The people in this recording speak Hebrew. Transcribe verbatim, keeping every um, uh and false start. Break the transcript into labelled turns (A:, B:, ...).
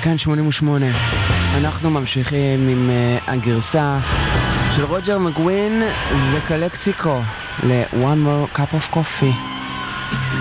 A: כאן שמונים ושמונה. אנחנו ממשיכים עם uh, הגרסה של רוג'ר מגווין וקלקסיקו ל-One More Cup of Coffee.